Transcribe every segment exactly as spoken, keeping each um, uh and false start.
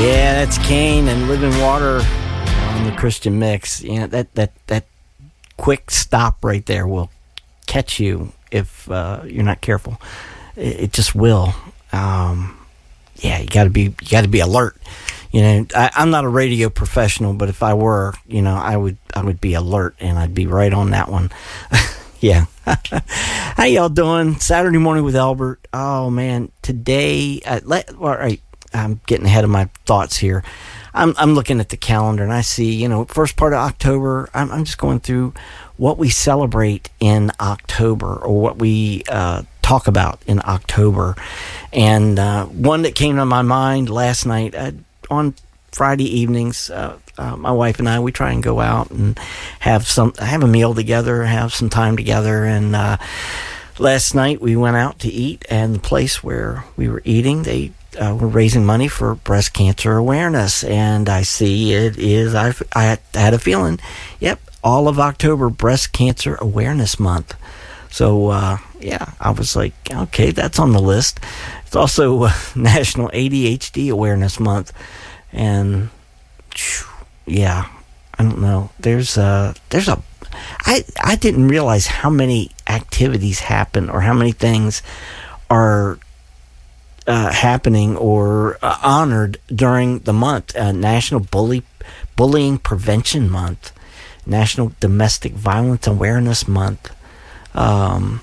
Yeah, that's Kane and Living Water on the Christian Mix. You know, that that that quick stop right there will catch you if uh, you're not careful. It, it just will. Um, yeah, you got to be you got to be alert. You know, I, I'm not a radio professional, but if I were, you know, I would I would be alert and I'd be right on that one. Yeah. How y'all doing? Saturday morning with Albert. Oh man, today. Uh, let, all right, I'm getting ahead of my thoughts here. I'm I'm looking at the calendar and I see, you know, first part of October. I'm I'm just going through what we celebrate in October or what we uh, talk about in October. And uh, one that came to my mind last night uh, on Friday evenings. Uh, uh, my wife and I, we try and go out and have some have a meal together, have some time together. And uh, last night we went out to eat, and the place where we were eating, they uh, were raising money for breast cancer awareness. And I see it is. I I had a feeling. Yep, all of October, Breast Cancer Awareness Month. So uh, yeah, I was like, okay, that's on the list. It's also uh, National A D H D Awareness Month, and yeah, I don't know. There's a there's a I I didn't realize how many activities happen or how many things are uh, happening or uh, honored during the month. Uh, National Bully Bullying Prevention Month, National Domestic Violence Awareness Month. Um,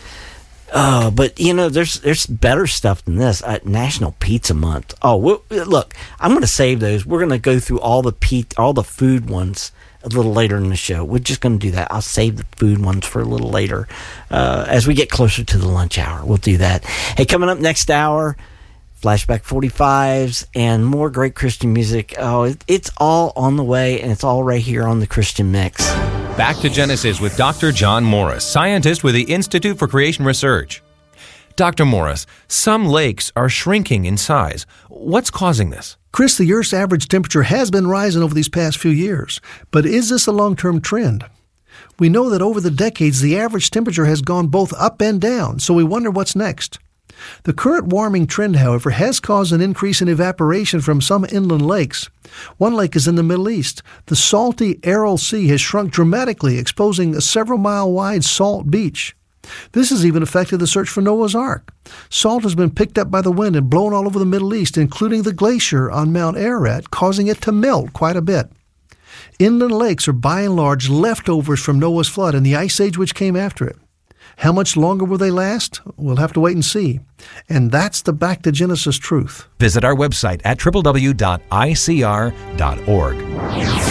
uh, but you know, there's there's better stuff than this. Uh, National Pizza Month. Oh, we, look, I'm going to save those. We're going to go through all the pe- all the food ones a little later in the show. We're just going to do that. I'll save the food ones for a little later, uh, as we get closer to the lunch hour. We'll do that. Hey, coming up next hour, Flashback forty-fives and more great Christian music. Oh, it, it's all on the way, and it's all right here on the Christian Mix. Back to Genesis with Doctor John Morris, scientist with the Institute for Creation Research. Doctor Morris, some lakes are shrinking in size. What's causing this? Chris, the Earth's average temperature has been rising over these past few years. But is this a long-term trend? We know that over the decades, the average temperature has gone both up and down, so we wonder what's next. The current warming trend, however, has caused an increase in evaporation from some inland lakes. One lake is in the Middle East. The salty Aral Sea has shrunk dramatically, exposing a several-mile-wide salt beach. This has even affected the search for Noah's Ark. Salt has been picked up by the wind and blown all over the Middle East, including the glacier on Mount Ararat, causing it to melt quite a bit. Inland lakes are by and large leftovers from Noah's flood and the ice age which came after it. How much longer will they last? We'll have to wait and see. And that's the Back to Genesis truth. Visit our website at w w w dot i c r dot org.